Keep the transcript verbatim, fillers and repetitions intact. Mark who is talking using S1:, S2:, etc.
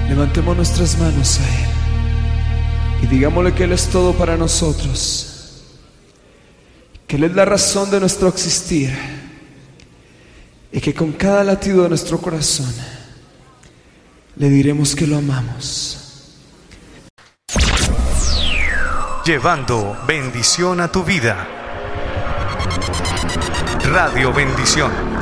S1: Levantemos nuestras manos a Él y digámosle que Él es todo para nosotros, que Él es la razón de nuestro existir y que con cada latido de nuestro corazón le diremos que lo amamos.
S2: Llevando bendición a tu vida. Radio Bendición.